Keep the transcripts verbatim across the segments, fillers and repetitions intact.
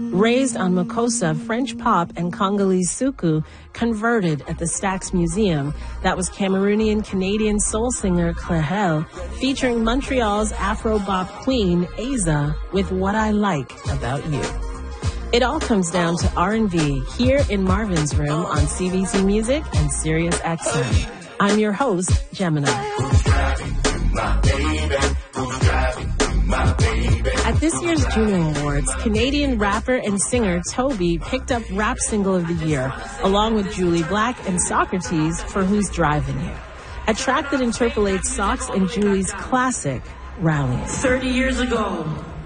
Raised on Makossa, French pop, and Congolese soukous, converted at the Stax Museum, that was Cameroonian-Canadian soul singer Clairel, featuring Montreal's Afro-bop queen, Aza, with What I Like About You. It all comes down to R and B here in Marvin's Room on C B C Music and Sirius X M. I'm your host, Gemini. At this year's Juno Awards, Canadian rapper and singer Toby picked up Rap Single of the Year, along with Julie Black and Socrates for Who's Driving You, a track that interpolates Sox and Julie's classic, Rallying. thirty years ago,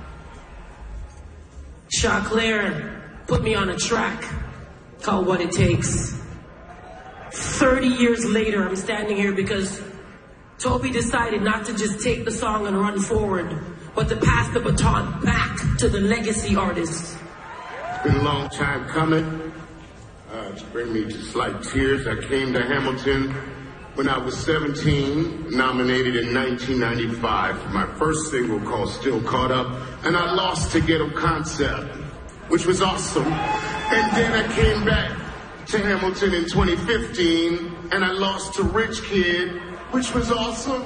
Chaclair put me on a track called What It Takes. thirty years later, I'm standing here because Toby decided not to just take the song and run forward, but to pass the baton back to the legacy artists. It's been a long time coming. Uh, it's bring me to slight tears. I came to Hamilton when I was seventeen, nominated in nineteen ninety-five for my first single called Still Caught Up, and I lost to Ghetto Concept, which was awesome. And then I came back to Hamilton in twenty fifteen, and I lost to Rich Kid, which was awesome.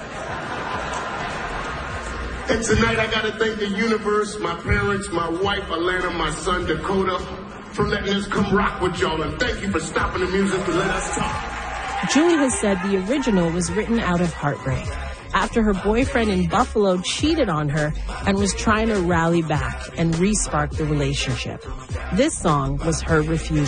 And tonight I gotta thank the universe, my parents, my wife, Alana, my son, Dakota, for letting us come rock with y'all. And thank you for stopping the music to let us talk. Julie has said the original was written out of heartbreak after her boyfriend in Buffalo cheated on her and was trying to rally back and re-spark the relationship. This song was her refusal.